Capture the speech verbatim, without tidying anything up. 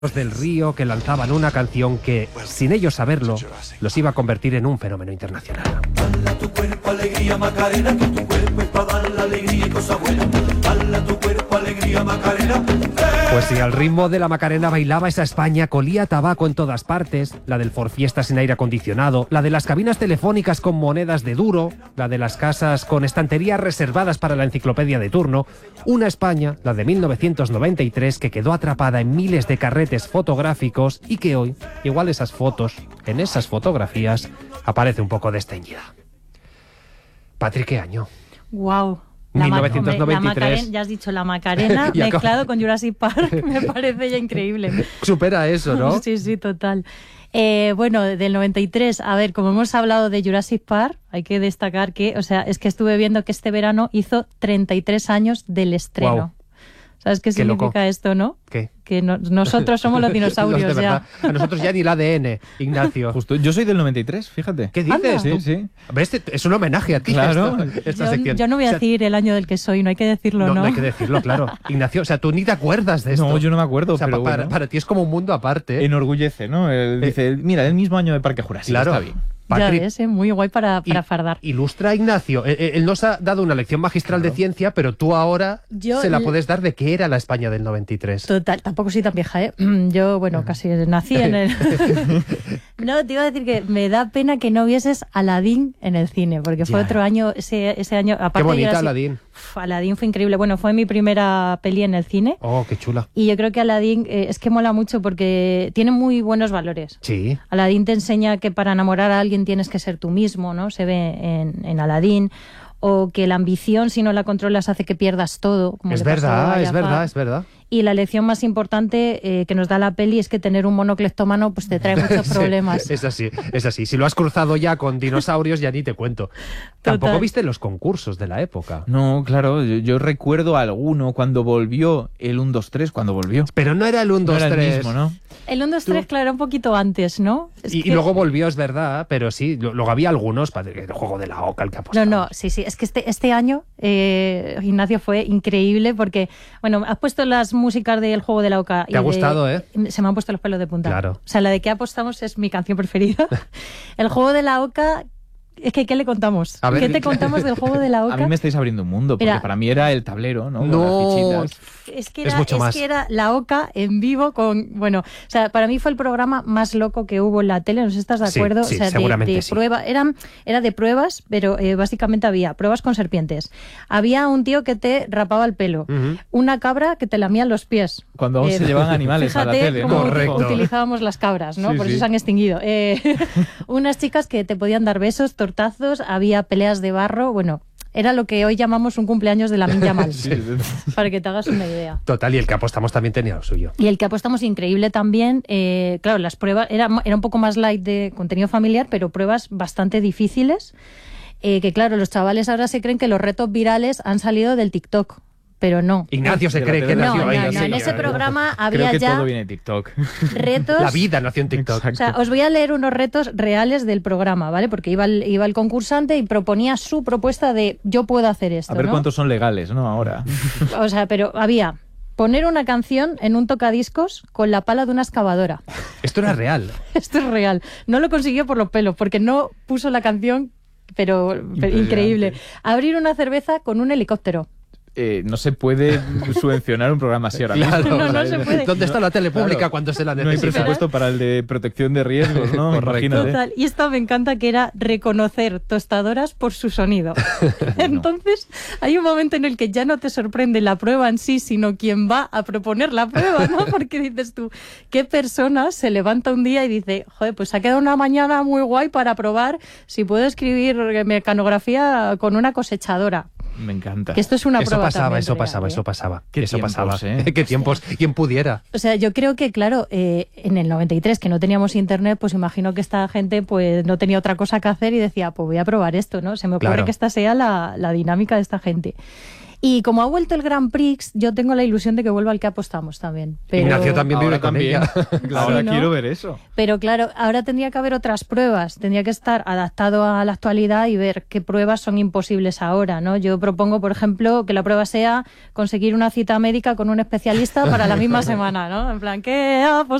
del Río, que lanzaban una canción que, sin ellos saberlo, los iba a convertir en un fenómeno internacional. Dala tu cuerpo alegría Macarena, que tu cuerpo es para dar la alegría y cosa buena. Dala tu cuerpo alegría Macarena. Pues si al ritmo de la Macarena bailaba esa España, colía tabaco en todas partes, la del Forfiesta sin aire acondicionado, la de las cabinas telefónicas con monedas de duro, la de las casas con estanterías reservadas para la enciclopedia de turno, una España, la de mil novecientos noventa y tres, que quedó atrapada en miles de carretes fotográficos y que hoy, igual esas fotos, en esas fotografías, aparece un poco desteñida. Patri, ¿qué año? Wow. La mil novecientos noventa y tres. La Macarena, ya has dicho la Macarena mezclado con Jurassic Park, me parece ya increíble. Supera eso, ¿no? Sí, sí, total. Eh, bueno, del noventa y tres, a ver, como hemos hablado de Jurassic Park, hay que destacar que, o sea, es que estuve viendo que este verano hizo treinta y tres años del estreno. Wow. ¿Sabes qué, qué significa loco. Esto, no? ¿Qué? Que no, nosotros somos los dinosaurios los de ya. A nosotros ya ni el A D N, Ignacio. Justo, yo soy del noventa y tres, fíjate. ¿Qué dices? Sí, sí. Este es un homenaje a ti. Claro. Esto, esta yo, sección. yo no voy a o sea, decir el año del que soy, no hay que decirlo, ¿no? No, no hay que decirlo, claro. Ignacio, o sea, tú ni te acuerdas de esto. No, yo no me acuerdo, o sea, pero para, bueno. para ti es como un mundo aparte. Enorgullece, ¿no? Él dice, eh, mira, el mismo año de Parque Jurásico, claro. está bien. Patri, ya ves, ¿eh? Muy guay para, para y, fardar. Ilustra, Ignacio. Él, él nos ha dado una lección magistral claro. de ciencia, pero tú ahora yo se la puedes dar de qué era la España del noventa y tres. Total, tampoco soy tan vieja, ¿eh? Yo, bueno, casi nací en el... No, te iba a decir que me da pena que no vieses Aladdin en el cine, porque fue ya. otro año, ese, ese año... Aparte qué bonita así, Aladdin. Uf, Aladdin fue increíble. Bueno, fue mi primera peli en el cine. Oh, qué chula. Y yo creo que Aladdin eh, es que mola mucho porque tiene muy buenos valores. Sí. Aladdin te enseña que para enamorar a alguien tienes que ser tú mismo, ¿no? Se ve en, en Aladdin. O que la ambición, si no la controlas, hace que pierdas todo. Como es verdad, es verdad, es verdad. Y la lección más importante eh, que nos da la peli es que tener un mono cleptómano pues te trae muchos sí, problemas. Es así, es así. Si lo has cruzado ya con dinosaurios, ya ni te cuento. Total. Tampoco viste los concursos de la época. No, claro, yo, yo recuerdo alguno cuando volvió el uno dos tres, cuando volvió. Pero no era el uno dos tres. No era el mismo, ¿no? El uno dos tres, claro, era un poquito antes, ¿no? Es y, que... y luego volvió, es verdad, pero sí, luego había algunos, el juego de la oca, el que apostaba. No, no, sí, sí, es que este, este año, eh, Ignacio, fue increíble porque, bueno, has puesto las músicas del juego de la oca. Te ha gustado, de, ¿eh? Se me han puesto los pelos de punta. Claro. O sea, la de que apostamos es mi canción preferida. El juego de la oca... Es que, ¿qué le contamos? A ver, ¿Qué te contamos del juego de la oca? A mí me estáis abriendo un mundo, porque era, para mí era el tablero, ¿no? No, con las fichitas. Es que, era, es mucho es más. que era la oca en vivo con... Bueno, o sea, para mí fue el programa más loco que hubo en la tele, no sé si estás de acuerdo. Sí, sí, o sea, seguramente de, de sí. prueba, eran, era de pruebas, pero eh, básicamente había pruebas con serpientes. Había un tío que te rapaba el pelo, uh-huh. una cabra que te lamía los pies. Cuando aún eh, se llevaban animales a la tele, cómo ¿no? Correcto. Utilizábamos las cabras, ¿no? Sí, Por sí. eso se han extinguido. Eh, unas chicas que te podían dar besos, tortazos, había peleas de barro, bueno, era lo que hoy llamamos un cumpleaños de Lamine Yamal, sí, sí. Para que te hagas una idea. Total, y el que apostamos también tenía lo suyo. Y el que apostamos increíble también, eh, claro, las pruebas, era, era un poco más light de contenido familiar, pero pruebas bastante difíciles, eh, que claro, los chavales ahora se creen que los retos virales han salido del TikTok. Pero no. Ignacio se cree que nació no, ahí. No, no, así, en ese programa había Creo que ya todo viene de TikTok. retos. La vida nació en TikTok. O sea, os voy a leer unos retos reales del programa, ¿vale? Porque iba el, iba el concursante y proponía su propuesta de yo puedo hacer esto, A ver ¿no? cuántos son legales, ¿no? Ahora. O sea, pero había poner una canción en un tocadiscos con la pala de una excavadora. Esto era real. Esto es real. No lo consiguió por los pelos, porque no puso la canción, pero, pero increíble. Abrir una cerveza con un helicóptero. Eh, no se puede subvencionar un programa así ahora mismo. Claro, no, no se puede. ¿Dónde está la tele pública claro. cuando se la necesita? No hay presupuesto para el de protección de riesgos, ¿no? Imagínate. Total. Y esto me encanta, que era reconocer tostadoras por su sonido. Entonces, hay un momento en el que ya no te sorprende la prueba en sí, sino quien va a proponer la prueba, ¿no? Porque dices tú, ¿qué persona se levanta un día y dice, joder, pues ha quedado una mañana muy guay para probar si puedo escribir mecanografía con una cosechadora? Me encanta. Que esto es una eso prueba pasaba, también eso real, pasaba, ¿eh? eso pasaba. Qué eso tiempos, pasaba. ¿eh? Qué tiempos. ¿Quién pudiera? O sea, yo creo que, claro, eh, en el noventa y tres, que no teníamos internet, pues imagino que esta gente pues no tenía otra cosa que hacer y decía, pues voy a probar esto, ¿no? Se me ocurre Claro. que esta sea la, la dinámica de esta gente. Y como ha vuelto el Grand Prix, yo tengo la ilusión de que vuelva al que apostamos también. Pero... Ignacio también vive Ahora con también. ella. Ahora Sí, ¿no? quiero ver eso. Pero claro, ahora tendría que haber otras pruebas, tendría que estar adaptado a la actualidad y ver qué pruebas son imposibles ahora, ¿no? Yo propongo, por ejemplo, que la prueba sea conseguir una cita médica con un especialista para la misma semana, ¿no? En plan, ¿qué ha